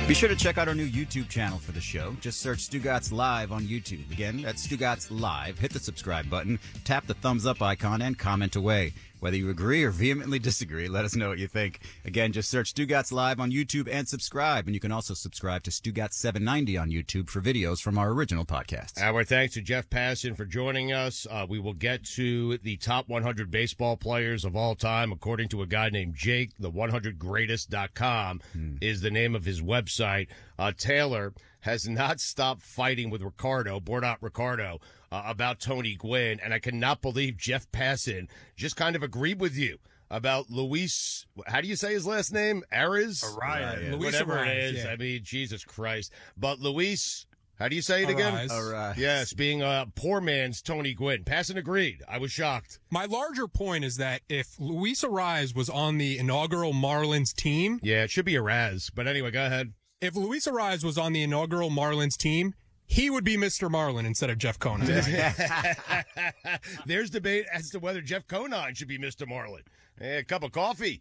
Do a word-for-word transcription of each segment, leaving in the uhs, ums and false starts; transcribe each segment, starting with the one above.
Be sure to check out our new YouTube channel for the show. Just search Stugatz Live on YouTube. Again, that's Stugatz Live. Hit the subscribe button, tap the thumbs up icon, and comment away. Whether you agree or vehemently disagree, let us know what you think. Again, just search Stugatz Live on YouTube and subscribe. And you can also subscribe to Stugatz seven ninety on YouTube for videos from our original podcasts. Our thanks to Jeff Passan for joining us. Uh, we will get to the top one hundred baseball players of all time, according to a guy named Jake. The one hundred greatest dot com hmm. is the name of his website. Uh, Taylor has not stopped fighting with Ricardo, Bordot Ricardo, uh, about Tony Gwynn, and I cannot believe Jeff Passan just kind of agreed with you about Luis, how do you say his last name? Arias? Arias. Luis Whatever Arias, it is. Yeah. I mean, Jesus Christ. But Luis, how do you say it again? Arias. Yes, being a poor man's Tony Gwynn. Passan agreed. I was shocked. My larger point is that if Luis Arias was on the inaugural Marlins team. Yeah, it should be Araz. But anyway, go ahead. If Luis Arias was on the inaugural Marlins team, he would be Mister Marlin instead of Jeff Conine. There's debate as to whether Jeff Conine should be Mister Marlin. Hey, a cup of coffee.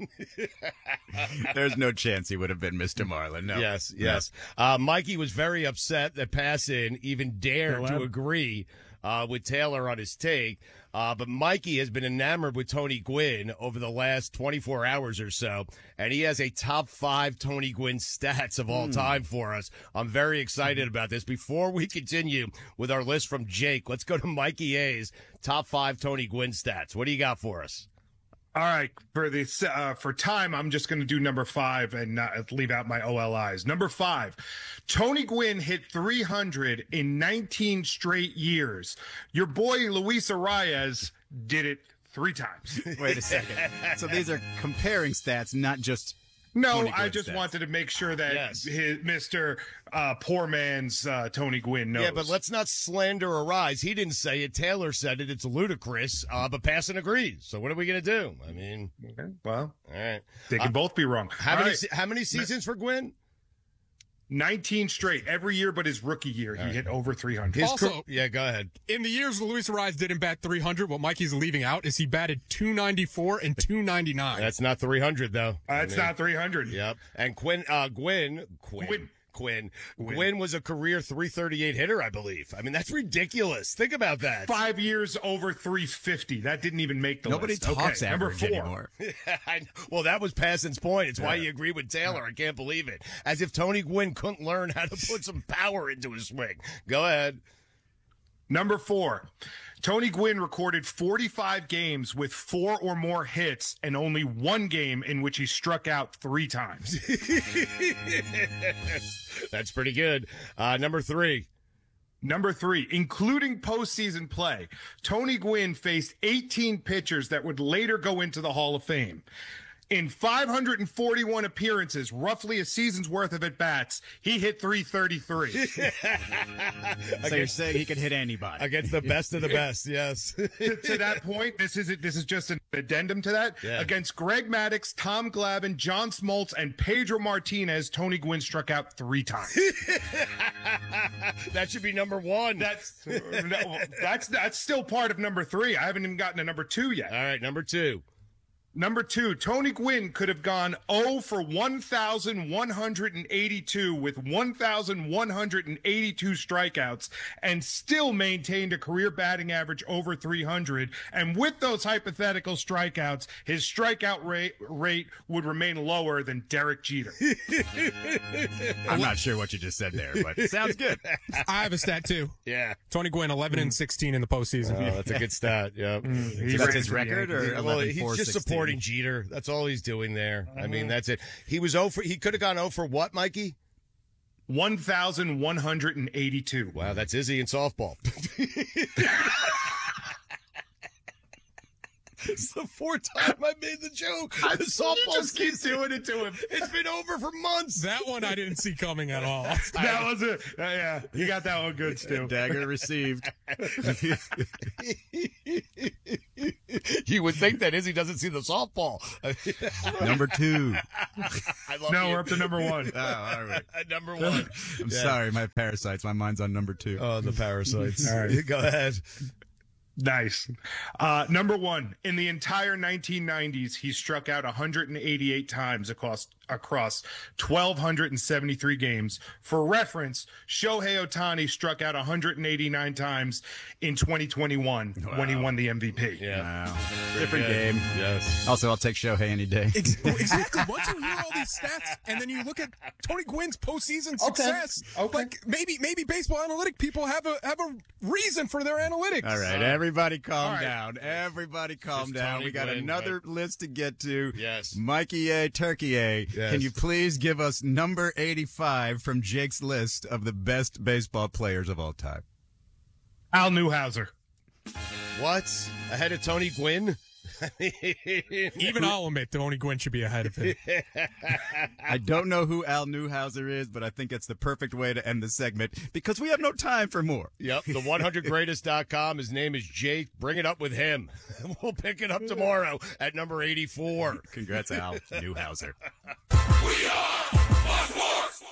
There's no chance he would have been Mister Marlin. No. Yes, yes. No. Uh, Mikey was very upset that Passan even dared to agree uh, with Taylor on his take. Uh, but Mikey has been enamored with Tony Gwynn over the last twenty-four hours or so, and he has a top five Tony Gwynn stats of all mm. time for us. I'm very excited about this. Before we continue with our list from Jake, let's go to Mikey A's top five Tony Gwynn stats. What do you got for us? All right, for this uh, for time, I'm just going to do number five and not leave out my O L Is. Number five, Tony Gwynn hit three hundred in nineteen straight years. Your boy Luis Arias did it three times. Wait a second. So these are comparing stats, not just. No, I just stats. wanted to make sure that yes. his, Mister Uh, poor man's uh, Tony Gwynn knows. Yeah, but let's not slander Arise. He didn't say it. Taylor said it. It's ludicrous, uh, but Passan agrees. So what are we going to do? I mean, okay, well, all right. They can uh, both be wrong. How all many? Right. Se- how many seasons for Gwynn? nineteen straight every year, but his rookie year he right. hit over three hundred. His also, cr- yeah, go ahead. In the years Luis Arias didn't bat three hundred, what Mikey's leaving out is he batted two ninety-four and two ninety-nine. That's not three hundred though. That's I mean, not three hundred. Yep. And Quinn, uh, Gwynn, Quinn. Quinn. Quinn. Gwynn. Gwynn was a career three thirty-eight hitter, I believe. I mean, that's ridiculous. Think about that. Five years over three fifty. That didn't even make the Nobody list. Nobody talks okay, average number four. anymore. Well, that was Passan's point. It's yeah. why you agree with Taylor. Yeah. I can't believe it. As if Tony Gwynn couldn't learn how to put some power into his swing. Go ahead. Number four. Tony Gwynn recorded forty-five games with four or more hits and only one game in which he struck out three times. That's pretty good. Uh, number three. Number three, including postseason play, Tony Gwynn faced eighteen pitchers that would later go into the Hall of Fame. In five hundred forty-one appearances, roughly a season's worth of at-bats, he hit three thirty-three. So you're saying he could hit anybody. Against the best of the best, yes. to, to that point, this is this is just an addendum to that. Yeah. Against Greg Maddux, Tom Glavine, John Smoltz, and Pedro Martinez, Tony Gwynn struck out three times. That should be number one. That's no, that's that's still part of number three. I haven't even gotten to number two yet. All right, number two. Number two, Tony Gwynn could have gone oh for one thousand one hundred eighty-two with one thousand one hundred eighty-two strikeouts and still maintained a career batting average over three hundred. And with those hypothetical strikeouts, his strikeout rate, rate would remain lower than Derek Jeter. I'm not sure what you just said there, but it sounds good. I have a stat, too. Yeah. Tony Gwynn, eleven and sixteen in the postseason. Oh, that's a good stat. Yep. Is that his record? Or well, eleven, he's four, just sixteen? supporting Jeter. That's all he's doing there. Uh-huh. I mean, that's it. He was oh for, he could have gone oh for what, Mikey? one thousand one hundred eighty-two. Wow, that's Izzy in softball. It's the fourth time I made the joke. I, The softball you just keep doing it to him. It's been over for months. That one I didn't see coming at all. That was it. Uh, yeah, you got that one good, Stu. Dagger received. You would think that Izzy doesn't see the softball. Number two. I love No, you. we're up to number one. Oh, all right. Number one. I'm Yeah. sorry, my parasites. My mind's on number two. Oh, the parasites. All right. Go ahead. Nice. Uh, number one, in the entire nineteen nineties, he struck out one hundred eighty-eight times across across one thousand two hundred seventy-three games. For reference, Shohei Ohtani struck out one hundred eighty-nine times in twenty twenty-one wow. when he won the M V P. Yeah, wow. Different game. Yes. Also, I'll take Shohei any day. Exactly. Once you hear all these stats, and then you look at Tony Gwynn's postseason success, okay. Okay. like maybe maybe baseball analytic people have a have a reason for their analytics. All right, everybody, calm right. down. Everybody, calm Just down. Tony we got Gwynn, another but... list to get to. Yes. Mikey A, Turkey A. Yes. Can you please give us number eighty-five from Jake's list of the best baseball players of all time? Al Newhouser. What? Ahead of Tony Gwynn? Even I'll admit Tony Gwynn should be ahead of him. I don't know who Al Newhouser is, but I think it's the perfect way to end the segment because we have no time for more. Yep, the one hundred greatest dot com. His name is Jake. Bring it up with him. We'll pick it up tomorrow at number eighty-four. Congrats, Al Newhouser. We are Fox Sports.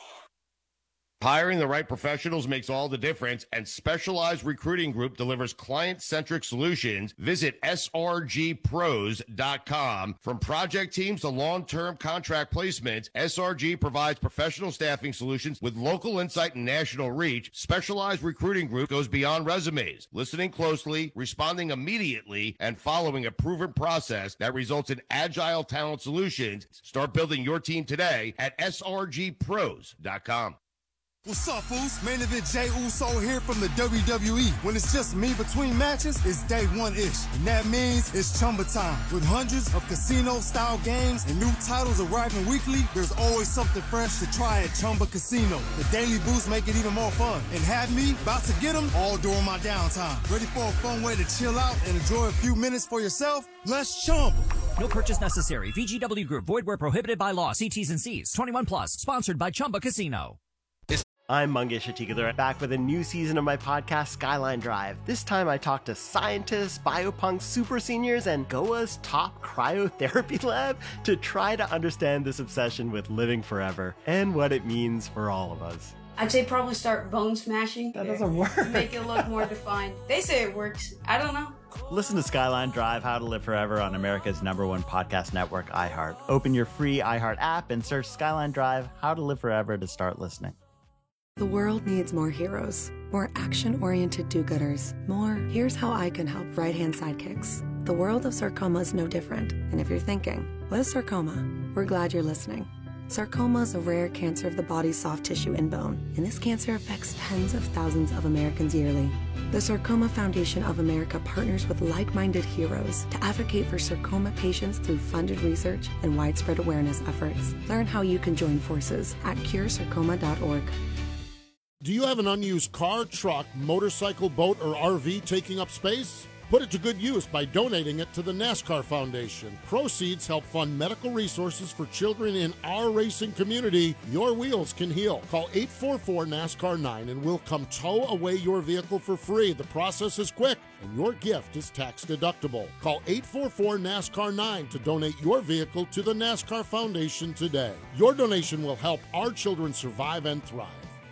Hiring the right professionals makes all the difference, and Specialized Recruiting Group delivers client-centric solutions. Visit S R G pros dot com. From project teams to long-term contract placements, S R G provides professional staffing solutions with local insight and national reach. Specialized Recruiting Group goes beyond resumes, listening closely, responding immediately, and following a proven process that results in agile talent solutions. Start building your team today at S R G pros dot com. What's up, fools? Main event Jey Uso here from the W W E. When it's just me between matches, it's day one-ish. And that means it's Chumba time. With hundreds of casino-style games and new titles arriving weekly, there's always something fresh to try at Chumba Casino. The daily boosts make it even more fun. And have me about to get them all during my downtime. Ready for a fun way to chill out and enjoy a few minutes for yourself? Let's Chumba. No purchase necessary. V G W Group. Void where prohibited by law. See T's and C's. twenty-one plus. Sponsored by Chumba Casino. I'm Mangesh Hattikudur, back with a new season of my podcast, Skyline Drive. This time I talk to scientists, biopunks, super seniors, and G O A's top cryotherapy lab to try to understand this obsession with living forever and what it means for all of us. I'd say probably start bone smashing. That doesn't work. Make it look more defined. They say it works. I don't know. Listen to Skyline Drive, How to Live Forever on America's number one podcast network, iHeart. Open your free iHeart app and search Skyline Drive, How to Live Forever to start listening. The world needs more heroes, more action-oriented do-gooders, more here's how I can help right-hand sidekicks. The world of sarcoma is no different. And if you're thinking, what is sarcoma? We're glad you're listening. Sarcoma is a rare cancer of the body's soft tissue and bone, and this cancer affects tens of thousands of Americans yearly. The Sarcoma Foundation of America partners with like-minded heroes to advocate for sarcoma patients through funded research and widespread awareness efforts. Learn how you can join forces at cure sarcoma dot org. Do you have an unused car, truck, motorcycle, boat, or R V taking up space? Put it to good use by donating it to the NASCAR Foundation. Proceeds help fund medical resources for children in our racing community. Your wheels can heal. Call eight four four NASCAR nine and we'll come tow away your vehicle for free. The process is quick and your gift is tax deductible. Call eight four four NASCAR nine to donate your vehicle to the NASCAR Foundation today. Your donation will help our children survive and thrive.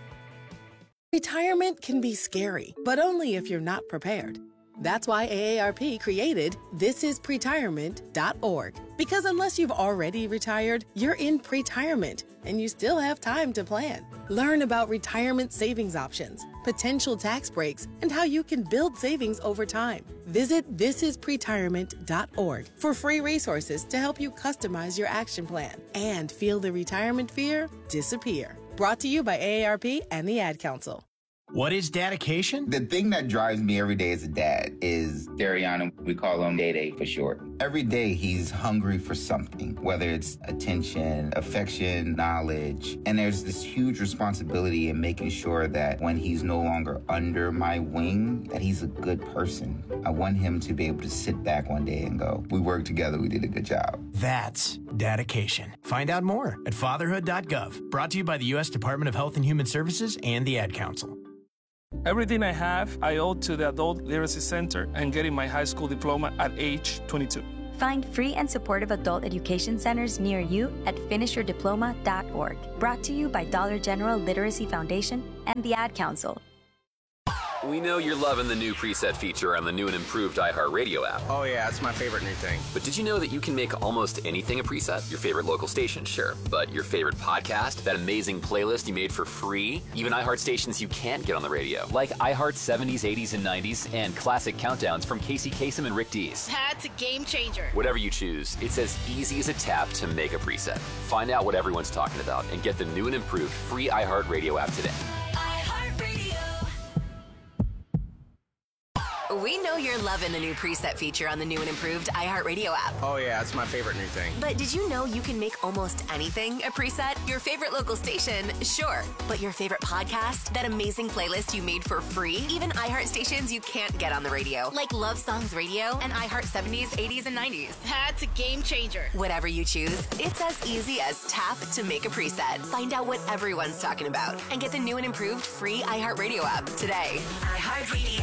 Retirement can be scary, but only if you're not prepared. That's why A A R P created this is pretirement dot org. Because unless you've already retired, you're in pretirement, and you still have time to plan. Learn about retirement savings options, potential tax breaks, and how you can build savings over time. Visit this is pretirement dot org for free resources to help you customize your action plan and feel the retirement fear disappear. Brought to you by A A R P and the Ad Council. What is dedication? The thing that drives me every day as a dad is Dariana. We call him Day Day for short. Every day he's hungry for something, whether it's attention, affection, knowledge. And there's this huge responsibility in making sure that when he's no longer under my wing, that he's a good person. I want him to be able to sit back one day and go, we worked together, we did a good job. That's dedication. Find out more at fatherhood dot gov. Brought to you by the U S Department of Health and Human Services and the Ad Council. Everything I have, I owe to the Adult Literacy Center and getting my high school diploma at age twenty-two. Find free and supportive adult education centers near you at finish your diploma dot org. Brought to you by Dollar General Literacy Foundation and the Ad Council. We know you're loving the new preset feature on the new and improved iHeartRadio app. Oh, yeah, it's my favorite new thing. But did you know that you can make almost anything a preset? Your favorite local station, sure. But your favorite podcast, that amazing playlist you made for free, even iHeart stations you can't get on the radio, like iHeart seventies, eighties, and nineties, and classic countdowns from Casey Kasem and Rick Dees. That's a game changer. Whatever you choose, it's as easy as a tap to make a preset. Find out what everyone's talking about and get the new and improved free iHeartRadio app today. We know you're loving the new preset feature on the new and improved iHeartRadio app. Oh, yeah, it's my favorite new thing. But did you know you can make almost anything a preset? Your favorite local station, sure. But your favorite podcast, that amazing playlist you made for free, even iHeart stations you can't get on the radio, like Love Songs Radio and iHeart seventies, eighties, and nineties. That's a game changer. Whatever you choose, it's as easy as tap to make a preset. Find out what everyone's talking about and get the new and improved free iHeartRadio app today. iHeartRadio.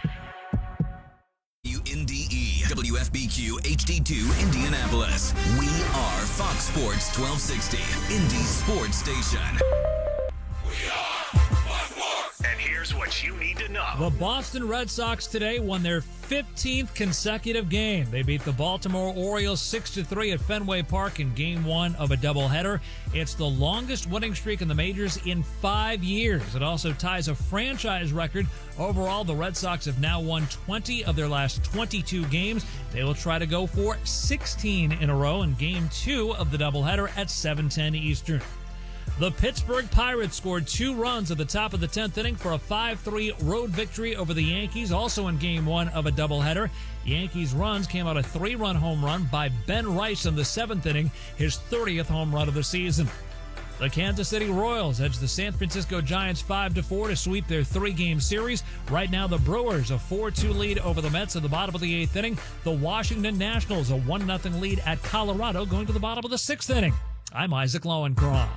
N D E, W F B Q H D two Indianapolis. We are Fox Sports twelve sixty, Indy Sports Station. We are Fox Sports. And here's what you need to know. The Boston Red Sox today won their fifteenth consecutive game. They beat the Baltimore Orioles six to three at Fenway Park in game one of a doubleheader. It's the longest winning streak in the majors in five years. It also ties a franchise record. Overall, the Red Sox have now won twenty of their last twenty-two games. They will try to go for sixteen in a row in game two of the doubleheader at seven ten Eastern. The Pittsburgh Pirates scored two runs at the top of the tenth inning for a five three road victory over the Yankees, also in game one of a doubleheader. Yankees runs came out a three-run home run by Ben Rice in the seventh inning, his thirtieth home run of the season. The Kansas City Royals edged the San Francisco Giants five to four to sweep their three-game series. Right now, the Brewers a four two lead over the Mets at the bottom of the eighth inning. The Washington Nationals a one nothing lead at Colorado going to the bottom of the sixth inning. I'm Isaac Lowenkron.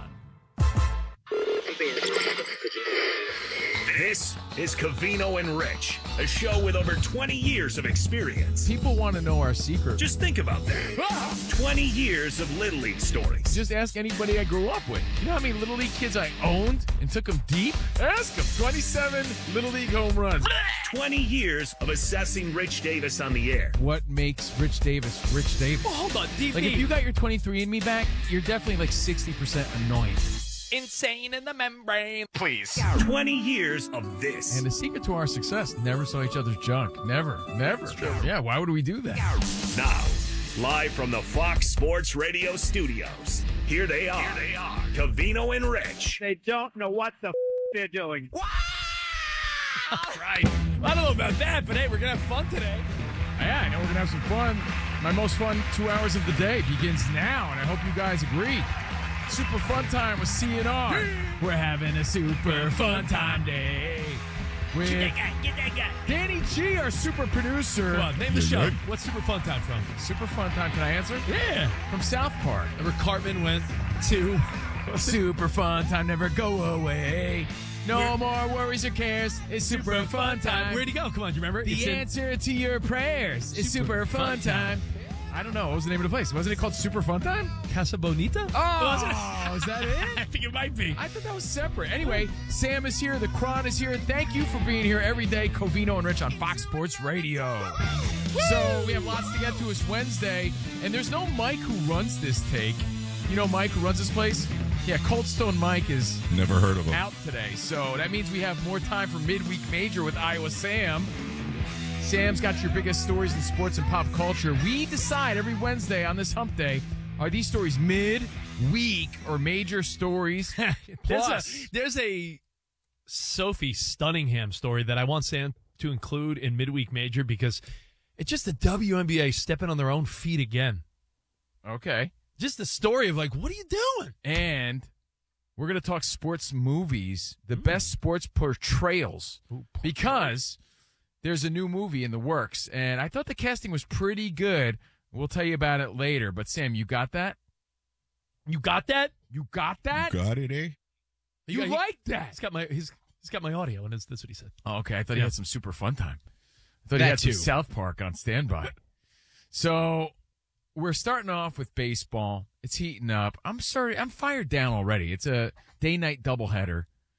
This is Covino and Rich, a show with over twenty years of experience. People want to know our secret. Just think about that. twenty years of Little League stories. Just ask anybody I grew up with. You know how many Little League kids I owned and took them deep? Ask them. twenty-seven Little League home runs. twenty years of assessing Rich Davis on the air. What makes Rich Davis Rich Davis? Oh, hold on, deep, Like, deep. if you got your twenty-three and me back, you're definitely like sixty percent annoying. Insane in the membrane. Please. twenty years of this. And the secret to our success, never saw each other's junk. Never. Never. Yeah, why would we do that? Now, live from the Fox Sports Radio studios, here they are. Here they are. Covino and Rich. They don't know what the f- they're doing. Right. I don't know about that, but hey, we're going to have fun today. Yeah, I know we're going to have some fun. My most fun two hours of the day begins now, and I hope you guys agree. Super fun time with C and R. We're having a super fun time day. With Get that guy, get that guy. Danny G, our super producer. Come on, name the show. What's Super Fun Time from? Super fun time. Can I answer? Yeah. From South Park. Remember Cartman went to... Super fun time, never go away. No Where, more worries or cares. It's super, super fun time. Where'd he go? Come on, do you remember? The it's answer in... to your prayers is super, super fun, fun time. time. I don't know. What was the name of the place? Wasn't it called Super Fun Time? Casa Bonita? Oh, is that it? I think it might be. I thought that was separate. Anyway, Sam is here. The Cron is here. Thank you for being here every day. Covino and Rich on Fox Sports Radio. Woo! So we have lots to get to. It's Wednesday, and there's no Mike who runs this take. You know Mike who runs this place? Yeah, Cold Stone Mike is never heard of him. Out today. So that means we have more time for Midweek Major with Iowa Sam. Sam's got your biggest stories in sports and pop culture. We decide every Wednesday on this hump day, are these stories mid-week or major stories? There's Plus, a, there's a Sophie Stunningham story that I want Sam to include in midweek major because it's just the W N B A stepping on their own feet again. Okay. Just the story of like, what are you doing? And we're going to talk sports movies, the mm. best sports portrayals, Ooh, because there's a new movie in the works, and I thought the casting was pretty good. We'll tell you about it later. But, Sam, you got that? You got that? You got that? You got it, eh? You, you like he, that? He's got my he's he's got my audio, and that's, that's what he said. Oh, okay. I thought yeah. he had some super fun time. I thought that he had too. some South Park on standby. So we're starting off with baseball. It's heating up. I'm sorry. I'm fired down already. It's a day-night doubleheader.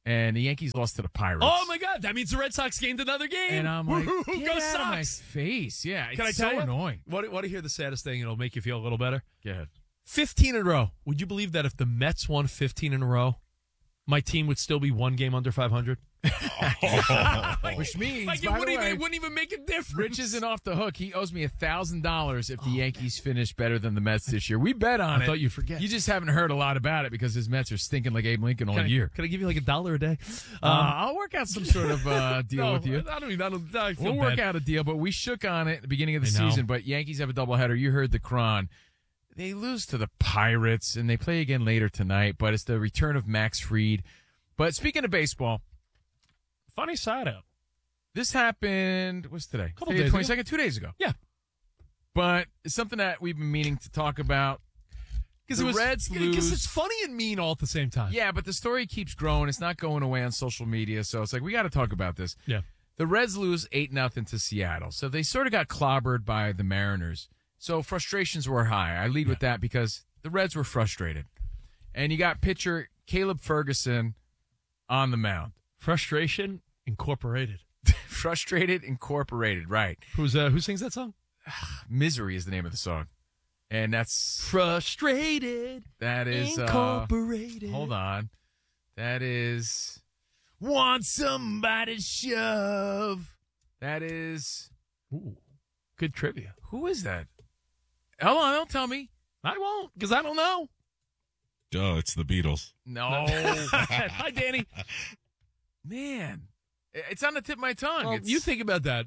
and the Yankees lost to the Pirates. Oh, my God. That means the Red Sox gained another game. And I'm like, Woo-hoo, get go out Sox. of my face. Yeah, it's Can I so tell you? annoying. Want, want to hear the saddest thing? It'll make you feel a little better. Go ahead. fifteen in a row. Would you believe that if the Mets won fifteen in a row, my team would still be one game under five hundred? Which means, like it by wouldn't, the even, way, it wouldn't even make a difference. Rich isn't off the hook. He owes me a thousand dollars if the Yankees finish better than the Mets this year. We bet on I it. thought you'd forget. You just haven't heard a lot about it because his Mets are stinking like Abe Lincoln all Can I, year. Can I give you like a dollar a day? Uh, I'll work out some sort of uh, deal no, with you. I don't even. I don't. I feel We'll work bad. out a deal, but we shook on it at the beginning of the I know. season. But Yankees have a doubleheader. You heard the Cron. They lose to the Pirates, and they play again later tonight. But it's the return of Max Fried. But speaking of baseball, funny side out. This happened. What's today? Couple Today, days twenty-second, two days ago. Yeah, but it's something that we've been meaning to talk about. Because the it was Reds Because lose. it's funny and mean all at the same time. Yeah, but the story keeps growing. It's not going away on social media, so it's like we got to talk about this. Yeah. The Reds lose eight nothing to Seattle, so they sort of got clobbered by the Mariners. So frustrations were high. I lead with that because the Reds were frustrated, and you got pitcher Caleb Ferguson on the mound. Frustration Incorporated. Frustrated Incorporated, right? Who's uh, who sings that song? Misery is the name of the song, and that's Frustrated. that is uh, Incorporated. hold on, that is want somebody to shove. That is Ooh, good trivia. who is that? Hold on, don't tell me. I won't because I don't know. Oh, it's the Beatles. No, Hi, Danny. man, it's on the tip of my tongue. Well, It's you think about that.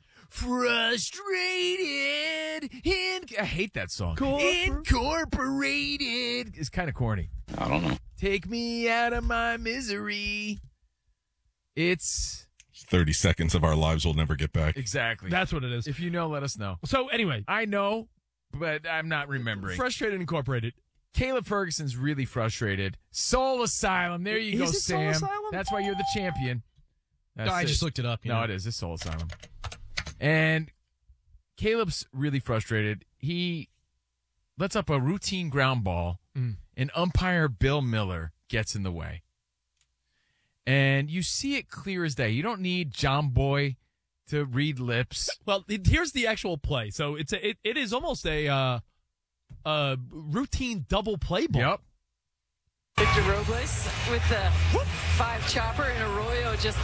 frustrated. In- I hate that song. Corpor- Incorporated. It's kind of corny. I don't know. Take me out of my misery. It's thirty seconds of our lives we'll never get back. exactly. That's what it is. If you know, let us know. So anyway, I know, but I'm not remembering. Frustrated Incorporated. Caleb Ferguson's really frustrated. Soul Asylum. There you Is go, it Soul Sam. Asylum? That's why you're the champion. That's I it. just looked it up. you No, know. it is. It's Soul Asylum. And Caleb's really frustrated. He lets up a routine ground ball, Mm. and umpire Bill Miller gets in the way. And you see it clear as day. You don't need John Boy to read lips. Well, it, here's the actual play. So it's a, it, it is almost a uh, uh, routine double play ball. Yep. Victor Robles with the five chopper, and Arroyo just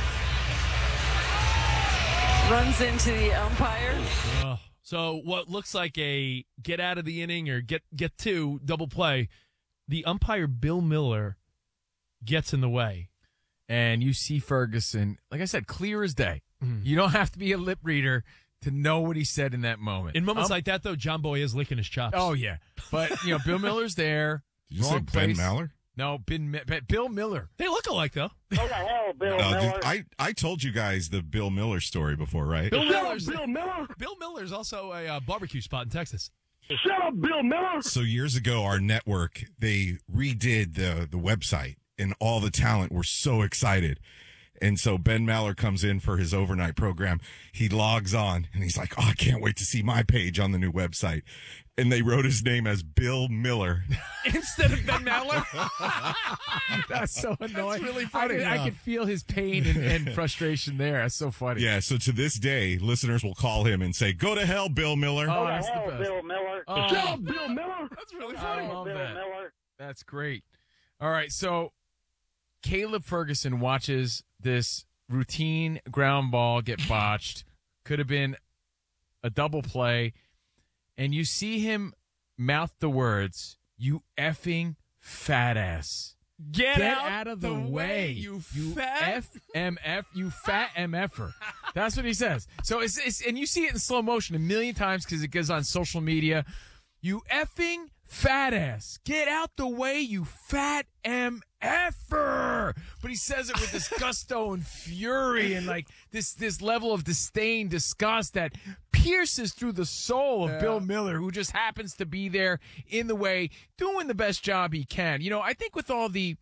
runs into the umpire. Uh, so what looks like a get out of the inning or get get two double play, the umpire Bill Miller gets in the way. And you see Ferguson, like I said, clear as day. Mm. You don't have to be a lip reader to know what he said in that moment. In moments Um, like that, though, John Boy is licking his chops. Oh, yeah. But, you know, Bill Miller's there. Did you say Wrong Ben place. Maller? No, Ben, Mi- Ben- Bill Miller. They look alike, though. What the hell, Bill No, Miller? dude, I, I told you guys the Bill Miller story before, right? Bill Shut up, Miller's, Bill Miller! Bill Miller's also a uh, barbecue spot in Texas. Shut up, Bill Miller! So years ago, our network, they redid the, the website, and all the talent were so excited. And so Ben Maller comes in for his overnight program. He logs on, and he's like, oh, I can't wait to see my page on the new website. And they wrote his name as Bill Miller. Instead of Ben Maller? That's so annoying. really I funny. could, I could feel his pain and, and frustration there. That's so funny. Yeah, so to this day, listeners will call him and say, go to hell, Bill Miller. Oh, What that's the the hell, best. Bill Miller? Oh. Shut up, Bill Miller! That's really I funny. love Bill that. Miller. That's great. All right, so Caleb Ferguson watches this routine ground ball get botched. Could have been a double play. And you see him mouth the words, you effing fat ass. Get, Get out, out of the, way, you, you fat. F M F, you fat M F-er. That's what he says. So it's, it's and you see it in slow motion a million times because it goes on social media. You effing fat ass. Get out the way, you fat M F-er. But he says it with this gusto and fury and like this this level of disdain, disgust that pierces through the soul of Yeah. Bill Miller, who just happens to be there in the way, doing the best job he can. You know, I think with all the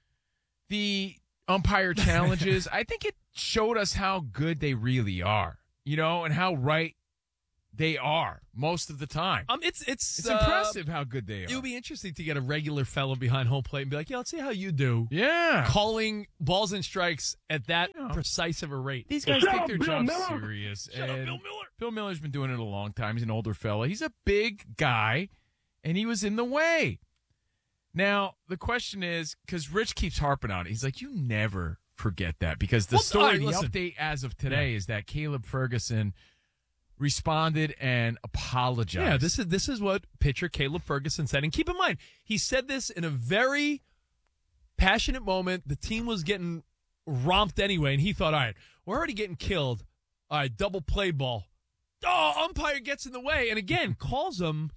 the umpire challenges, I think it showed us how good they really are, you know, and how right They are most of the time. Um, it's it's It's uh, impressive how good they are. It would be interesting to get a regular fellow behind home plate and be like, "Yeah, let's see how you do." Yeah, calling balls and strikes at that You know. precise of a rate. These guys Shut take up, their Bill job Miller. serious. Shut up, and Bill Miller. Bill Miller's been doing it a long time. He's an older fella. He's a big guy, and he was in the way. Now, the question is, because Rich keeps harping on it, he's like, you never forget that. Because the Well, story, all right, the listen. update as of today is that Caleb Ferguson responded and apologized. Yeah, this is this is what pitcher Caleb Ferguson said. And keep in mind, he said this in a very passionate moment. The team was getting romped anyway, and he thought, all right, we're already getting killed. All right, double play ball. Oh, umpire gets in the way. And again, calls him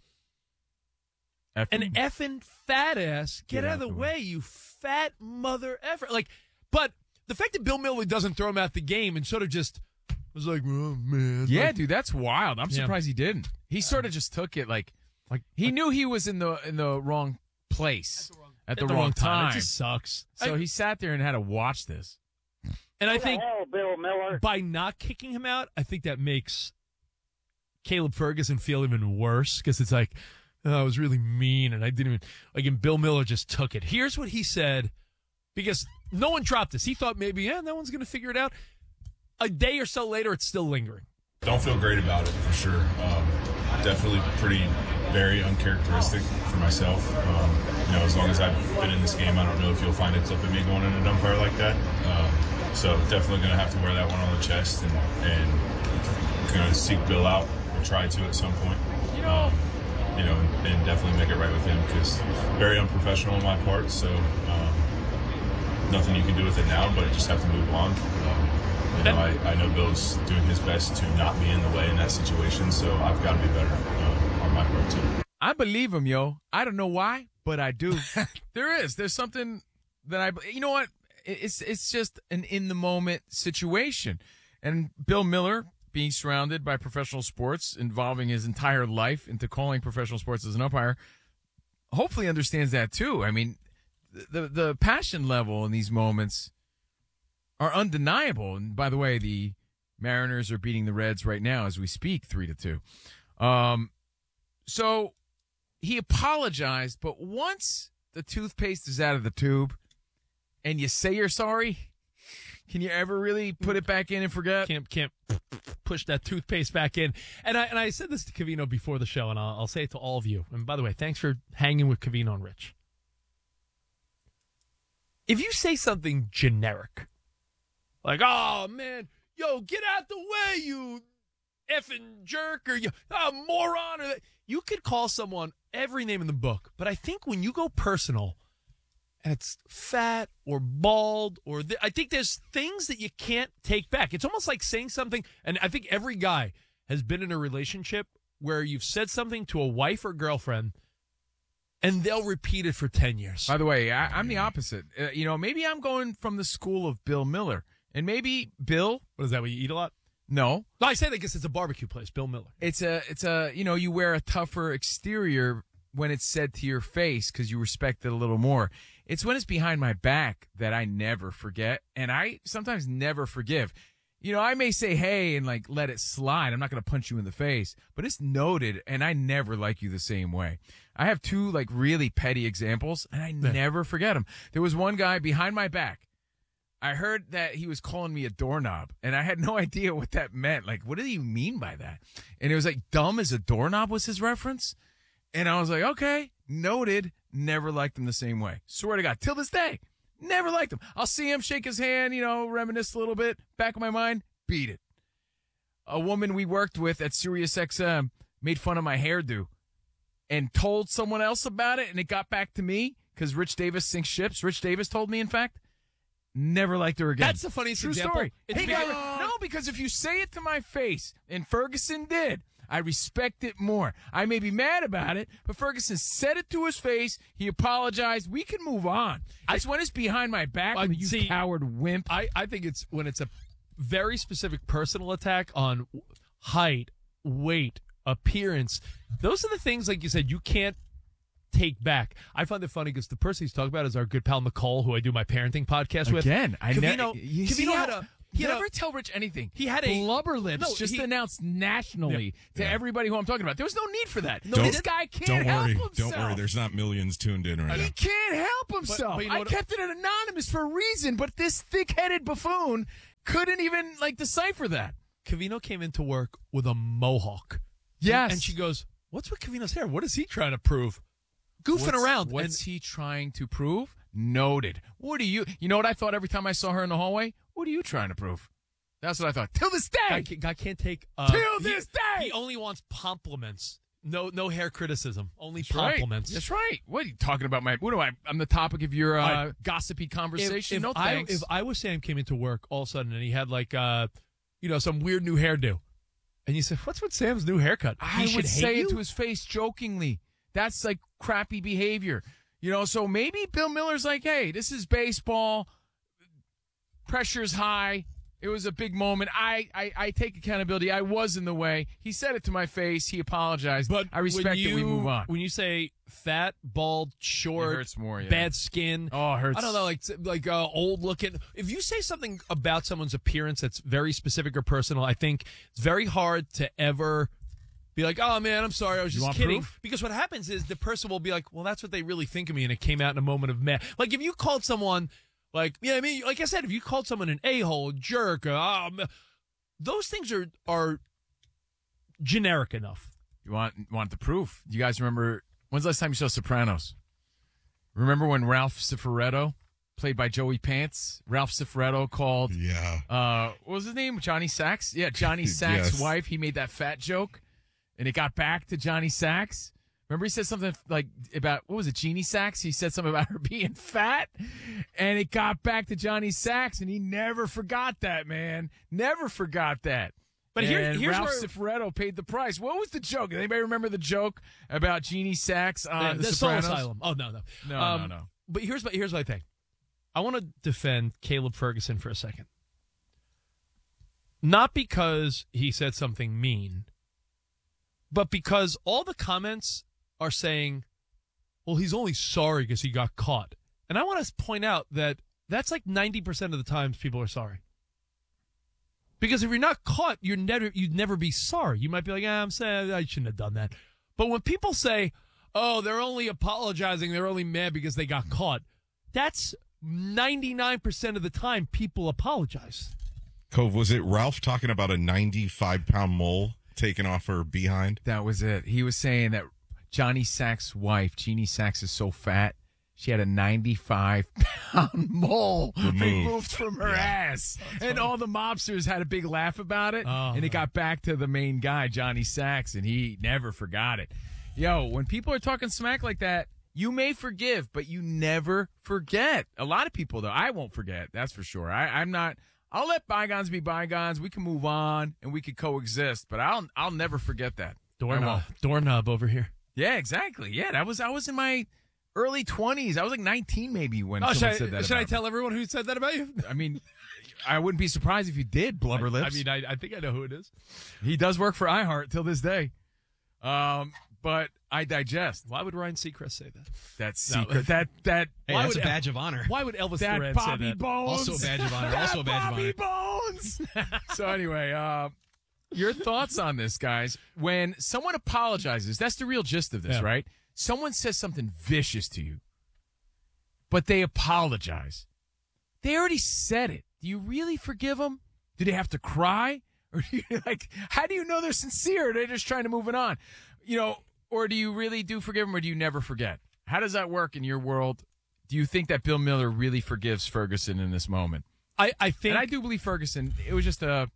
Effing- an effing fat ass. Get, out of the way, you fat mother effer. Like, but the fact that Bill Miller doesn't throw him out the game and sort of just was like, oh, man. Yeah, like, dude, that's wild. I'm Yeah. surprised he didn't. He sort of just took it like, like he knew he was in the in the wrong place at the, wrong, time. It just sucks. So I- he sat there and had to watch this. And I Who the think hell, Bill Miller? by not kicking him out, I think that makes Caleb Ferguson feel even worse because it's like, oh, I was really mean and I didn't even, like, and Bill Miller just took it. Here's what he said because no one dropped this. He thought maybe, yeah, no one's going to figure it out. A day or so later, it's still lingering. Don't feel great about it, for sure. Um, definitely pretty, very uncharacteristic for myself. Um, you know, as long as I've been in this game, I don't know if you'll find a clip of me going in an umpire like that. Um, so definitely going to have to wear that one on the chest and, and going to seek Bill out or try to at some point. Um, you know, and, and definitely make it right with him because very unprofessional on my part. So um, nothing you can do with it now, but just have to move on. Um, You know, I, I know Bill's doing his best to not be in the way in that situation, so I've got to be better uh, on my part, too. I believe him, yo. I don't know why, but I do. There is. There's something that I, you know what? It's, it's just an in the moment situation. And Bill Miller, being surrounded by professional sports, involving his entire life into calling professional sports as an umpire, hopefully understands that too. I mean, the, the passion level in these moments are undeniable. And by the way, the Mariners are beating the Reds right now as we speak, three to two. Um, so he apologized, but once the toothpaste is out of the tube and you say you're sorry, can you ever really put it back in and forget? Can't can't push that toothpaste back in. And I and I said this to Covino before the show, and I'll, I'll say it to all of you. And by the way, thanks for hanging with Covino and Rich. If you say something generic, like, oh, man, yo, get out the way, you effing jerk, or you oh, moron, or that, you could call someone every name in the book. But I think when you go personal, and it's fat or bald, or th- I think there's things that you can't take back. It's almost like saying something, and I think every guy has been in a relationship where you've said something to a wife or girlfriend, and they'll repeat it for ten years. By the way, I, I'm the opposite. Uh, you know, maybe I'm going from the school of Bill Miller. And maybe Bill. What is that? Where you eat a lot? No. No, I say that because it's a barbecue place, Bill Miller. It's a, it's a, you know, you wear a tougher exterior when it's said to your face because you respect it a little more. It's when it's behind my back that I never forget. And I sometimes never forgive. You know, I may say, hey, and like let it slide. I'm not going to punch you in the face, but it's noted. And I never like you the same way. I have two like really petty examples and I yeah. never forget them. There was one guy behind my back. I heard that he was calling me a doorknob, and I had no idea what that meant. Like, what did he mean by that? And it was like, dumb as a doorknob was his reference. And I was like, okay, noted, never liked him the same way. Swear to God, till this day, never liked him. I'll see him, shake his hand, you know, reminisce a little bit. Back of my mind, beat it. A woman we worked with at Sirius X M made fun of my hairdo and told someone else about it, and it got back to me because Rich Davis sinks ships. Rich Davis told me, in fact. Never liked her again. That's the funniest True example. story. It's Hey, because- guy, no, because if you say it to my face, and Ferguson did, I respect it more. I may be mad about it, but Ferguson said it to his face. He apologized. We can move on. It's when it's behind my back, I- when you see, coward wimp. I, I think it's when it's a very specific personal attack on height, weight, appearance. Those are the things, like you said, you can't take back. I find it funny because the person he's talking about is our good pal Nicole, who I do my parenting podcast with. Again, I Covino, never. You see Covino how, had a You Never know, tell Rich anything. he had a- blubber lips No, just he- announced nationally Yeah. to Yeah. everybody who I'm talking about. There was no need for that. Don't- this guy can't Don't help worry. himself. Don't worry. There's not millions tuned in right He now. can't help himself. but you know I what- kept it anonymous for a reason, but this thick-headed buffoon couldn't even like decipher that. Covino came into work with a mohawk. Yes. And, and she goes, what's with Covino's hair? What is he trying to prove? Goofing What's- around. What's and, he trying to prove? Noted. What are you? You know what I thought every time I saw her in the hallway? What are you trying to prove? That's what I thought. Till this day. Guy, can't- guy can't take. Uh, Till he- this day. He only wants compliments. No, no hair criticism. Only That's right. compliments. That's right. What are you talking about? My what do I? I'm the topic of your uh, I- gossipy If, conversation. if no I, thanks. if Iowa Sam came into work all of a sudden and he had like, uh, you know, some weird new hairdo, and you said, "What's with Sam's new haircut?" I he would should say hate it you? to his face jokingly. That's like crappy behavior. You know, so maybe Bill Miller's like, hey, this is baseball. Pressure's high. It was a big moment. I, I, I take accountability. I was in the way. He said it to my face. He apologized. But I respect when you, that we move on. When you say fat, bald, short, It hurts more, yeah. bad skin, Oh, it hurts. I don't know, like like uh, old looking. If you say something about someone's appearance that's very specific or personal, I think it's very hard to ever be like, "Oh man, I'm sorry, I was You just want kidding." proof? Because what happens is the person will be like, "Well, that's what they really think of me," and it came out in a moment of mad. Like if you called someone. Like, yeah, I mean, like I said, if you called someone an a-hole, a jerk, uh, um, those things are are generic enough. You want want the proof? You guys remember, when's the last time you saw Sopranos? Remember when Ralph Cifaretto, played by Joey Pants, Ralph Cifaretto called, Yeah. uh, what was his name? Johnny Sacks? Yeah, Johnny Sacks' Yes. wife. He made that fat joke, and it got back to Johnny Sacks. Remember he said something like about, what was it, Jeannie Sacks? He said something about her being fat, and it got back to Johnny Sacks, and he never forgot that, man. Never forgot that. But here- And here's Ralph where- Cifaretto paid the price. What was the joke? Does anybody remember the joke about Jeannie Sacks on the The Soul Sopranos? Asylum. Oh no, no, No, Um, no, no. But here's my here's my thing. I want to defend Caleb Ferguson for a second. Not because he said something mean, but because all the comments are saying, "Well, he's only sorry because he got caught." And I want to point out that that's like ninety percent of the times people are sorry. Because if you're not caught, you're never you'd never be sorry. You might be like, ah, "I'm sad, I shouldn't have done that." But when people say, "Oh, they're only apologizing, they're only mad because they got caught," that's ninety-nine percent of the time people apologize. Cove, was it Ralph talking about a ninety-five pound mole taken off her behind? That was it. He was saying that Johnny Sacks' wife, Jeannie Sacks, is so fat, she had a ninety-five pound mole Removed. removed from her Yeah. ass. And all the mobsters had a big laugh about it. Oh, and it got back to the main guy, Johnny Sacks, and he never forgot it. Yo, when people are talking smack like that, you may forgive, but you never forget. A lot of people, though, I won't forget. That's for sure. I, I'm not. I'll let bygones be bygones. We can move on and we can coexist, but I'll I'll never forget that. I Doorknob, won't. doorknob over here. Yeah, exactly. Yeah, that was I was in my early twenties. I was like nineteen maybe when Oh, someone should I, said that. should I about tell everyone who said that about you? me. I mean, I wouldn't be surprised if you did, Blubber Lips. I mean, I, I think I know who it is. he does work for iHeart till this day. Um, but I digest. Why would Ryan Seacrest say that? That No. secret. That that. Hey, Why that's a would badge of honor. Why would Elvis that Duran Bobby say that? Bones. Also a badge of honor. That Also a badge of Bobby honor. Bones. So anyway, uh, your thoughts on this, guys? When someone apologizes, that's the real gist of this, Yeah. right? Someone says something vicious to you, but they apologize. They already said it. Do you really forgive them? Do they have to cry? Or do you, like, how do you know they're sincere? Or they're just trying to move it on, you know? Or do you really do forgive them, or do you never forget? How does that work in your world? Do you think that Bill Miller really forgives Ferguson in this moment? I, I think And I do believe Ferguson. It was just a.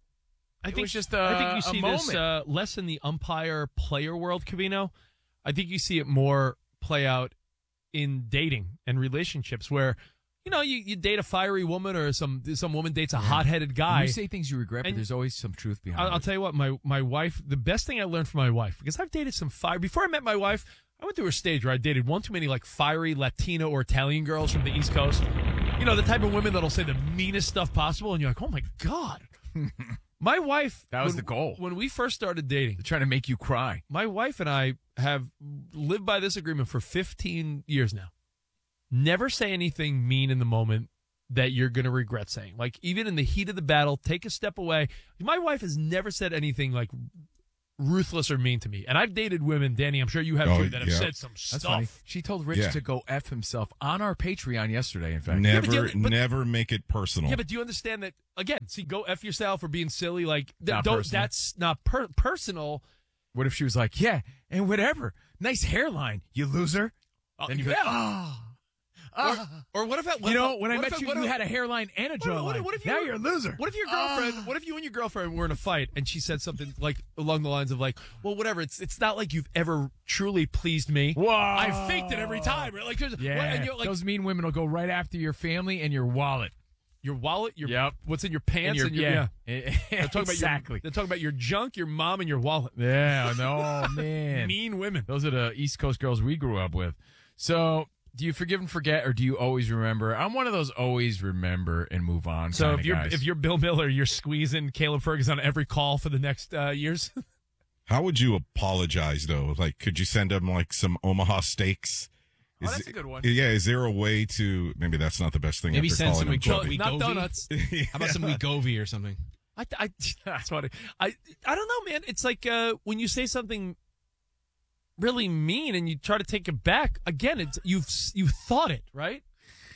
I it think was just a, I think you a see moment. this uh, less in the umpire player world, Covino. I think you see it more play out in dating and relationships where, you know, you, you date a fiery woman or some some woman dates a hot-headed guy. You say things you regret, but And- there's always some truth behind I'll, it. I'll tell you what, my, my wife, the best thing I learned from my wife, because I've dated some fire. Before I met my wife, I went through a stage where I dated one too many like fiery Latino or Italian girls from the East Coast. You know, the type of women that'll say the meanest stuff possible, and you're like, oh my God. My wife. That was when- the goal. When we first started dating, They're trying to make you cry. my wife and I have lived by this agreement for fifteen years now. Never say anything mean in the moment that you're going to regret saying. Like, even in the heat of the battle, take a step away. My wife has never said anything like ruthless or mean to me. And I've dated women, Danny, I'm sure you have Oh, too, that have yeah. said some That's stuff. funny. She told Rich Yeah. to go F himself on our Patreon yesterday, in fact. Never, but do you- but- never make it personal. Yeah, but do you understand that, again, see, go F yourself for being silly. Like, th- Not don't, personal. that's not per- personal. What if she was like, yeah, and whatever. Nice hairline, you loser. Uh, Then you go, yeah. oh. Or, or what if that? What You if- know, when I what met if- you, what you if- had a hairline and a What if- what jawline. if- what if Now you- you're a loser. What if your girlfriend? Ah. What if you and your girlfriend were in a fight and she said something like along the lines of like, "Well, whatever. It's it's not like you've ever truly pleased me. Whoa. I faked it every time. Right? Like, there's- Yeah, what- and you're like, those mean women will go right after your family and your wallet. your wallet, your Yep. what's in your pants, your- and your, yeah. yeah. They're talking about Exactly. Your, they're talking about your junk, your mom, and your wallet. Yeah, no, man. Mean women. Those are the East Coast girls we grew up with. So, do you forgive and forget, or do you always remember? I'm one of those always remember and move on. So kinda if you're guys. if you're Bill Miller, you're squeezing Caleb Ferguson on every call for the next uh, years. How would you apologize, though? Like, could you send them, like, some Omaha steaks? Oh, Is that's it- a good one. Yeah, is there a way to, maybe that's not the best thing Maybe after send calling some them Wegovy. chubby. Not donuts. How about some Wegovy or something? I, I, that's funny. I, I don't know, man. It's like uh, when you say something really mean and you try to take it back. Again, it's you've you've thought it, right?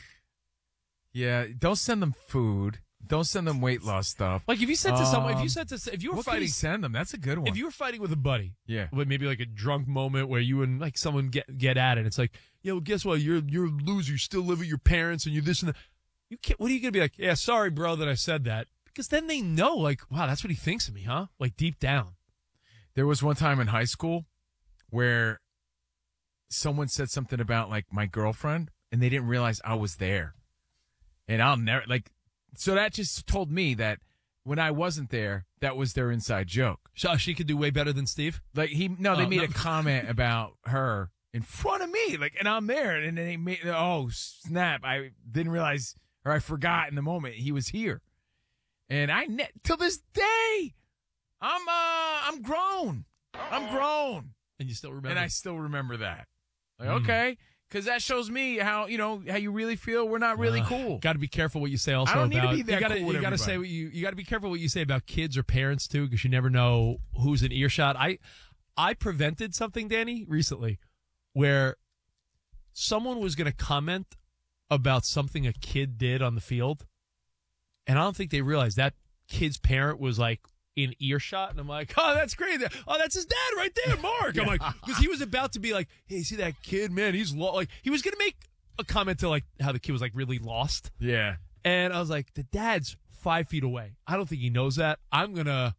Yeah, don't send them food. Don't send them weight loss stuff. Like if you said to someone, if you Um, said to, if you were what can fighting, you send them? That's a good one. if you were fighting with a buddy, Yeah. with maybe like a drunk moment where you and like someone get get at it, it's like, yo, well, guess what? You're you're a loser. You still live with your parents, and you're this and that. You can't. What are you gonna be like? Yeah, sorry, bro, that I said that. Because then they know, like, wow, that's what he thinks of me, huh? Like deep down. There was one time in high school where someone said something about like my girlfriend and they didn't realize I was there. And I'll never like so that just told me that when I wasn't there, that was their inside joke. So she could do way better than Steve. Like he no, they Oh, made no. a comment about her in front of me, like, and I'm there, and then they made oh snap! I didn't realize, or I forgot in the moment he was here, and I ne- till this day, I'm uh I'm grown, I'm grown, And you still remember. and I still remember that. Like Mm. okay, because that shows me how you know how you really feel. We're not really cool. Got to be careful what you say. Also, I don't need to about be that you got to cool with you got to everybody. say what you you got to be careful what you say about kids or parents too, because you never know who's in earshot. I I prevented something, Danny, recently, where someone was going to comment about something a kid did on the field, and I don't think they realized that kid's parent was like in earshot, and I'm like, oh, that's great. Oh, that's his dad right there, Mark. I'm like, because he was about to be like, hey, see that kid, man? He's lo-. like, he was going to make a comment to like how the kid was like really lost. Yeah, And I was like, the dad's five feet away. I don't think he knows that. I'm going to,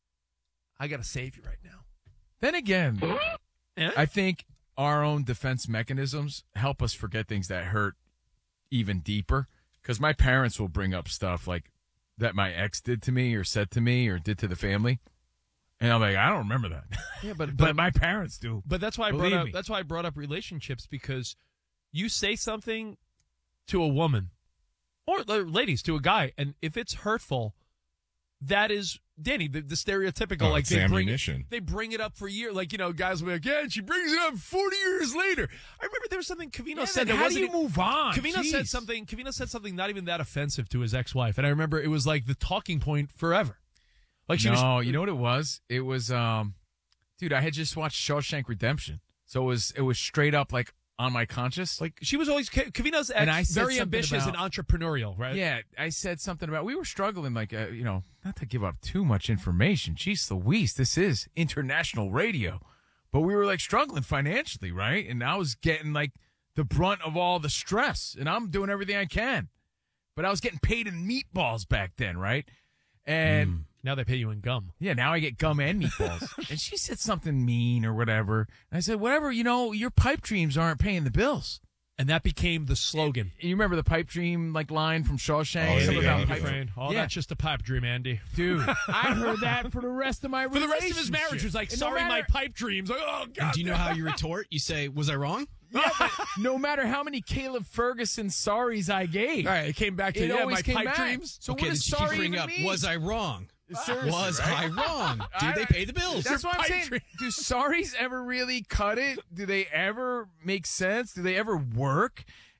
I got to save you right now. Then again, Eh? I think our own defense mechanisms help us forget things that hurt even deeper. Because my parents will bring up stuff like that my ex did to me or said to me or did to the family. And I'm like, I don't remember that. Yeah, but, But my parents do. But that's why I brought Believe up me. that's why I brought up relationships, because you say something to a woman or uh, ladies to a guy, and if it's hurtful, that is Danny, the, the stereotypical Oh, like it's they bring ammunition. it, they bring it up for years, like you know, guys will be like, yeah, and she brings it up forty years later. I remember there was something Cavino Yeah, said then that how do wasn't you move on? Cavino said Jeez. something. Cavino said something not even that offensive to his ex-wife, and I remember it was like the talking point forever. Like she no, was, you know what it was? It was, um, dude, I had just watched Shawshank Redemption. So it was, it was straight up like on my conscious. like she was always Cavino's ex, And I said very something ambitious about- and entrepreneurial, right? Yeah, I said something about we were struggling, like uh, you know, not to give up too much information. Jeez Louise, this is international radio, but we were like struggling financially, right? And I was getting like the brunt of all the stress, and I'm doing everything I can, but I was getting paid in meatballs back then, right? And Now they pay you in gum. yeah, now I get gum and meatballs. And she said something mean or whatever. And I said, whatever, you know, your pipe dreams aren't paying the bills. And that became the slogan. You remember the pipe dream like line from Shawshank? Oh, yeah, Something yeah, about yeah. pipe dream. Oh, Yeah. that's just a pipe dream, Andy. Dude, I heard that for the rest of my For the relationship. rest of his marriage, was like, And no sorry, my matter- pipe dreams. Like, oh, God. And do you know how you retort? You say, was I wrong? Yeah, but no matter how many Caleb Ferguson sorries I gave. All right, it came back to, It yeah, always my came pipe back. dreams. So okay, what then does she sorry bring even up, mean? was I wrong? Seriously, was right? I wrong? Do I- they pay the bills? That's what I'm pipe saying. dream. Do sorries ever really cut it? Do they ever make sense? Do they ever work?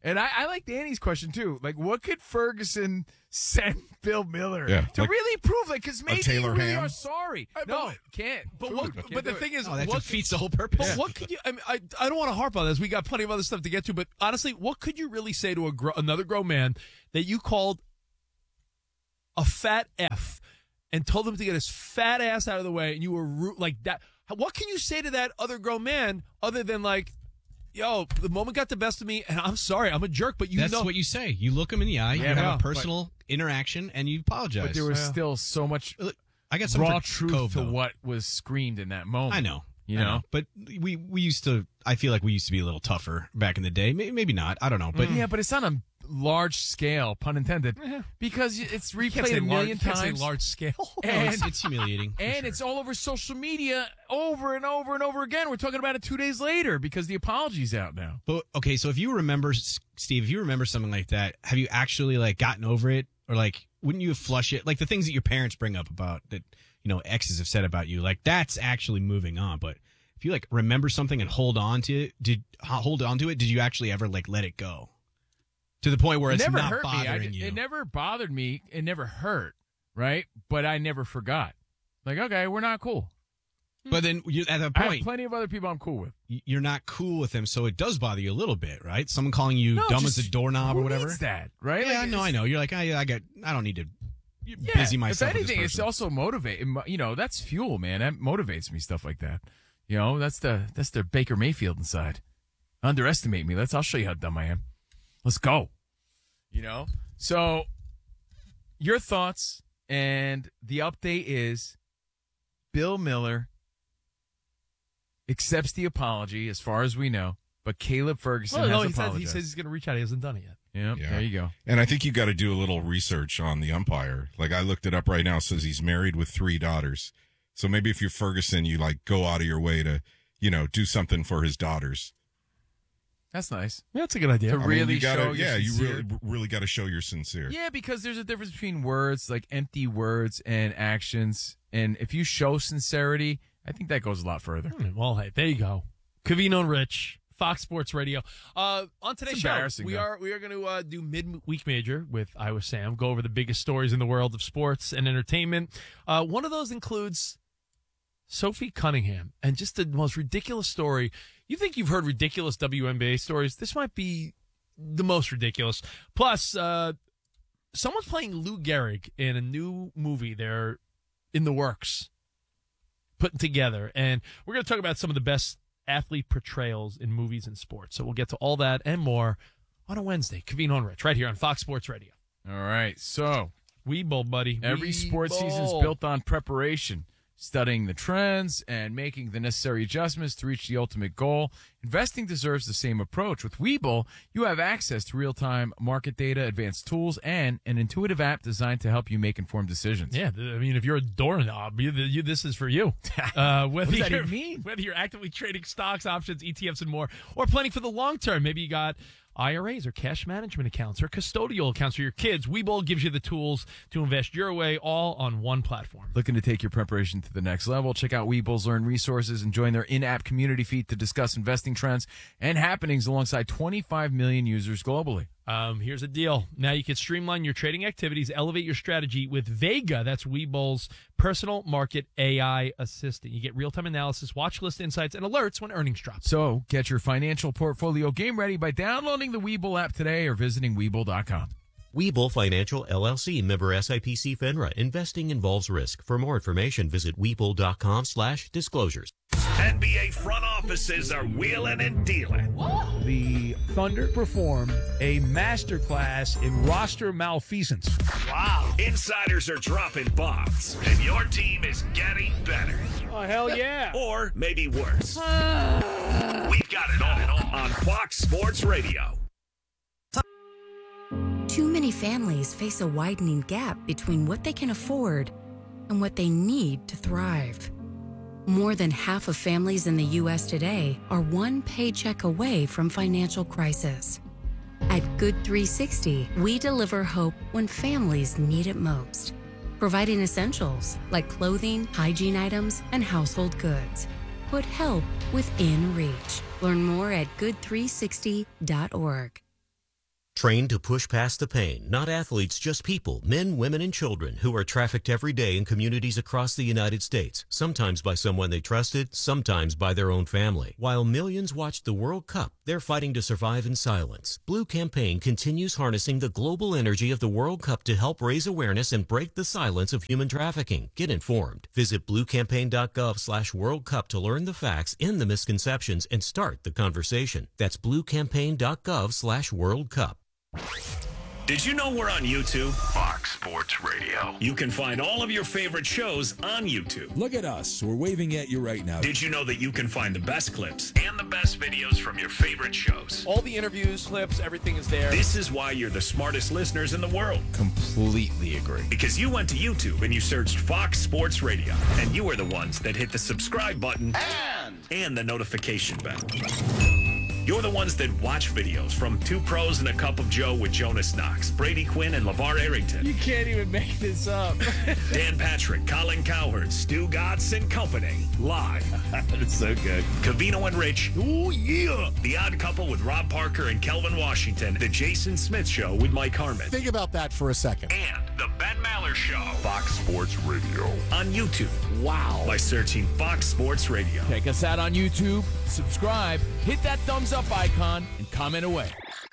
And I, I like Danny's question, too. Like, what could Ferguson send Bill Miller Yeah, to like really prove it? Because maybe Taylor you really ham? are sorry. No, can't. But Food, what? can't But the do it. thing is, Oh, that what, defeats the whole purpose. but what could you? I mean, I, I don't want to harp on this. We got plenty of other stuff to get to. But honestly, what could you really say to a gro- another grown man that you called a fat F and told him to get his fat ass out of the way, and you were ru- like that? What can you say to that other grown man other than like, yo, the moment got the best of me, and I'm sorry, I'm a jerk, but you That's know what you say. You look him in the eye, Yeah, you have yeah, a personal interaction, and you apologize. But there was Yeah. still so much I got some raw for truth Cove, to though. what was screamed in that moment. I know. You I know? But we, we used to, I feel like we used to be a little tougher back in the day. Maybe, maybe not. I don't know. But yeah, but it's on a large scale, pun intended, because it's you can't replayed say a million large, you can't times. say large scale. no, and it's, it's humiliating. for and sure. it's all over social media over and over and over again. We're talking about it two days later because the apology's out now. But okay, so if you remember, Steve, if you remember something like that, have you actually like gotten over it, or like wouldn't you flush it? Like the things that your parents bring up about that, you know, exes have said about you, like that's actually moving on. But if you like remember something and hold on to it, did hold on to it? Did you actually ever like let it go to the point where It it's never not hurt me. I, bothering you? It never bothered me. It never hurt, right? But I never forgot. Like, okay, we're not cool. But then you, at that I have point, plenty of other people I'm cool with. y- you're not cool with them, so it does bother you a little bit, right? Someone calling you No, dumb just- as a doorknob who or whatever. needs that, right? Yeah, Like, no, I it's- know. You're like, I, I got, I don't need to Yeah, busy myself. If anything, with it's this person. also motivate. You know, that's fuel, man. That motivates me. Stuff like that. You know, that's the that's the Baker Mayfield inside. Underestimate me. Let's. I'll show you how dumb I am. Let's go. You know. So, your thoughts and the update is, Bill Miller accepts the apology, as far as we know, but Caleb Ferguson Well, no, has he says, he apologized. says he's going to reach out. He hasn't done it yet. Yep, Yeah. there you go. And I think you got to do a little research on the umpire. Like I looked it up right now. It says he's married with three daughters. So maybe if you're Ferguson, you like go out of your way to, you know, do something for his daughters. That's nice. Yeah, that's a good idea. To I mean, really you gotta, show you're yeah, you sincere. really, really got to show you're sincere. Yeah, because there's a difference between words, like empty words, and actions. And if you show sincerity, I think that goes a lot further. Hmm, Well, hey, there you go. Covino and Rich, Fox Sports Radio. Uh, on today's It's show, embarrassing, we though. are we are going to uh, do midweek major with Iowa Sam. Go over the biggest stories in the world of sports and entertainment. Uh, one of those includes Sophie Cunningham, and just the most ridiculous story. You think you've heard ridiculous W N B A stories? This might be the most ridiculous. Plus, uh, someone's playing Lou Gehrig in a new movie. They're in the works, putting together, and we're going to talk about some of the best athlete portrayals in movies and sports. So we'll get to all that and more on a Wednesday. Covino and Rich, right here on Fox Sports Radio. All right, so Weeble, buddy. every sports season is Weeble. built on preparation, studying the trends, and making the necessary adjustments to reach the ultimate goal. Investing deserves the same approach. With Webull, you have access to real-time market data, advanced tools, and an intuitive app designed to help you make informed decisions. Yeah, th- I mean, if you're a doorknob, you, you, this is for you. Uh, whether What does that you're, even mean? Whether you're actively trading stocks, options, E T Fs, and more, or planning for the long term, maybe you got I R As or cash management accounts or custodial accounts for your kids. Webull gives you the tools to invest your way, all on one platform. Looking to take your preparation to the next level? Check out Webull's Learn resources and join their in-app community feed to discuss investing trends and happenings alongside twenty-five million users globally. Um, here's the deal. Now you can streamline your trading activities, elevate your strategy with Vega. That's Webull's personal market A I assistant. You get real-time analysis, watch list insights, and alerts when earnings drop. So get your financial portfolio game ready by downloading the Webull app today or visiting Webull dot com. Webull Financial, L L C, member S I P C FINRA. Investing involves risk. For more information, visit Webull dot com slash disclosures. N B A front offices are wheeling and dealing. The Thunder performed a masterclass in roster malfeasance. Wow. Insiders are dropping bombs, and your team is getting better. Oh, hell yeah. Or maybe worse. We've got it all on Fox Sports Radio. Too many families face a widening gap between what they can afford and what they need to thrive. More than half of families in the U S today are one paycheck away from financial crisis. At Good three sixty, we deliver hope when families need it most, providing essentials like clothing, hygiene items, and household goods. Put help within reach. Learn more at good three sixty dot org. Trained to push past the pain, not athletes, just people, men, women, and children who are trafficked every day in communities across the United States, sometimes by someone they trusted, sometimes by their own family. While millions watched the World Cup, they're fighting to survive in silence. Blue Campaign continues harnessing the global energy of the World Cup to help raise awareness and break the silence of human trafficking. Get informed. Visit bluecampaign.gov slash World Cup to learn the facts, end the misconceptions, and start the conversation. That's bluecampaign.gov slash World Cup. Did you know we're on YouTube? Fox Sports Radio. You can find all of your favorite shows on YouTube. Look at us. We're waving at you right now. Did you know that you can find the best clips and the best videos from your favorite shows? All the interviews, clips, everything is there. This is why you're the smartest listeners in the world. Completely agree. Because you went to YouTube and you searched Fox Sports Radio, and you were the ones that hit the subscribe button and, and the notification bell. You're the ones that watch videos from Two Pros and a Cup of Joe with Jonas Knox, Brady Quinn, and LeVar Arrington. You can't even make this up. Dan Patrick, Colin Cowherd, Stu Gotts and Company. Live. That's so good. Covino and Rich. Oh, yeah. The Odd Couple with Rob Parker and Kelvin Washington. The Jason Smith Show with Mike Harmon. Think about that for a second. And the Ben Maller Show. Fox Sports Radio. On YouTube. Wow. By searching Fox Sports Radio. Check us out on YouTube. Subscribe. Hit that thumbs up icon and comment away.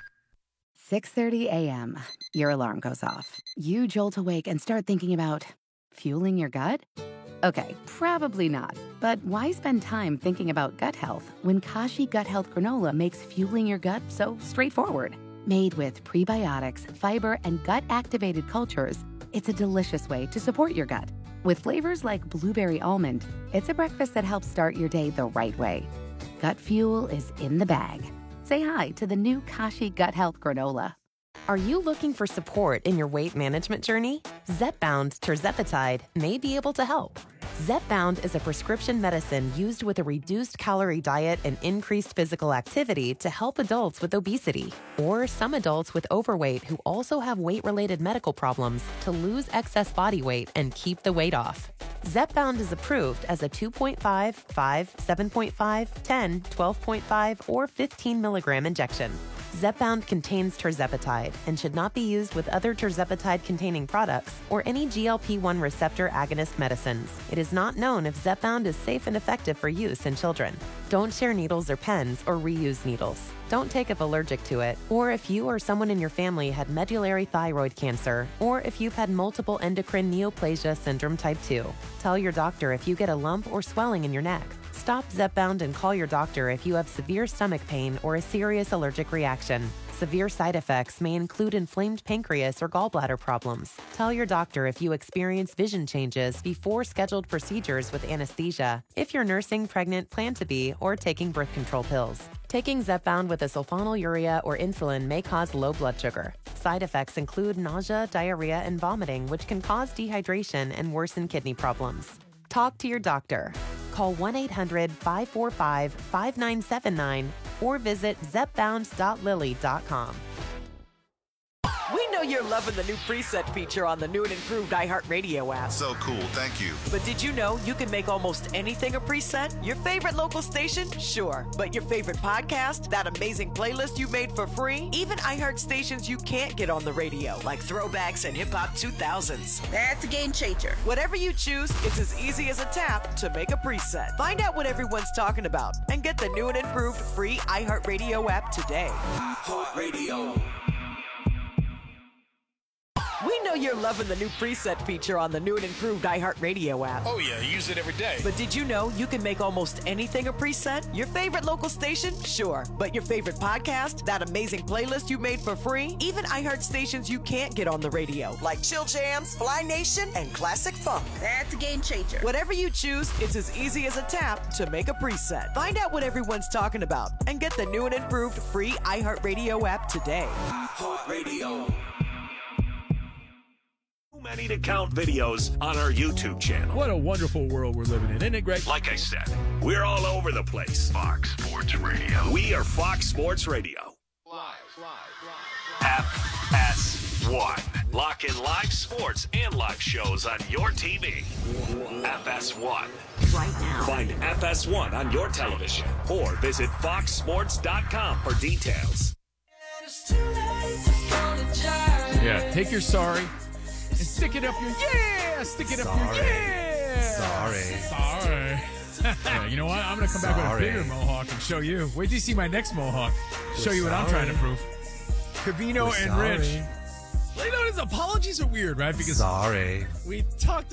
six thirty a.m. Your alarm goes off. You jolt awake and start thinking about fueling your gut? Okay, probably not. But why spend time thinking about gut health when Kashi Gut Health Granola makes fueling your gut so straightforward? Made with prebiotics, fiber, and gut-activated cultures, it's a delicious way to support your gut. With flavors like blueberry almond, it's a breakfast that helps start your day the right way. Gut fuel is in the bag. Say hi to the new Kashi Gut Health Granola. Are you looking for support in your weight management journey? Zepbound Tirzepatide may be able to help. Zepbound is a prescription medicine used with a reduced calorie diet and increased physical activity to help adults with obesity or some adults with overweight who also have weight-related medical problems to lose excess body weight and keep the weight off. Zepbound is approved as a two point five, five, seven point five, ten, twelve point five, or fifteen milligram injection. Zepbound contains tirzepatide and should not be used with other tirzepatide-containing products or any G L P one receptor agonist medicines. It is not known if Zepbound is safe and effective for use in children. Don't share needles or pens or reuse needles. Don't take if allergic to it, or if you or someone in your family had medullary thyroid cancer, or if you've had multiple endocrine neoplasia syndrome type two. Tell your doctor if you get a lump or swelling in your neck. Stop Zepbound and call your doctor if you have severe stomach pain or a serious allergic reaction. Severe side effects may include inflamed pancreas or gallbladder problems. Tell your doctor if you experience vision changes before scheduled procedures with anesthesia, if you're nursing, pregnant, plan to be, or taking birth control pills. Taking Zepbound with a sulfonylurea or insulin may cause low blood sugar. Side effects include nausea, diarrhea, and vomiting, which can cause dehydration and worsen kidney problems. Talk to your doctor. Call one eight hundred, five four five, five nine seven nine or visit zepbound dot lilly dot com. We know you're loving the new preset feature on the new and improved iHeartRadio app. So cool, thank you. But did you know you can make almost anything a preset? Your favorite local station? Sure. But your favorite podcast? That amazing playlist you made for free? Even iHeart stations you can't get on the radio, like Throwbacks and Hip Hop two thousands. That's a game changer. Whatever you choose, it's as easy as a tap to make a preset. Find out what everyone's talking about and get the new and improved free iHeartRadio app today. iHeartRadio. We know you're loving the new preset feature on the new and improved iHeartRadio app. Oh yeah, I use it every day. But did you know you can make almost anything a preset? Your favorite local station? Sure. But your favorite podcast? That amazing playlist you made for free? Even iHeart stations you can't get on the radio, like Chill Jams, Fly Nation, and Classic Funk. That's a game changer. Whatever you choose, it's as easy as a tap to make a preset. Find out what everyone's talking about and get the new and improved free iHeartRadio app today. iHeartRadio. Many to count videos on our YouTube channel. What a wonderful world we're living in, isn't it, Greg? Like I said, we're all over the place. Fox Sports Radio. We are Fox Sports Radio. Live, live, live. F S one. Lock in live sports and live shows on your T V. F S one. Right now. Find F S one on your television or visit fox sports dot com for details. It's too late. Yeah, take your sorry and stick it up your yeah. Stick it up your yeah. Sorry. Sorry. Yeah, you know what? I'm gonna come back Sorry. with a bigger mohawk and show you. Wait till you see my next mohawk. Show We're you what I'm sorry. trying to prove. Covino We're and sorry. Rich. Well, you know, his apologies are weird, right? Because Sorry. we talked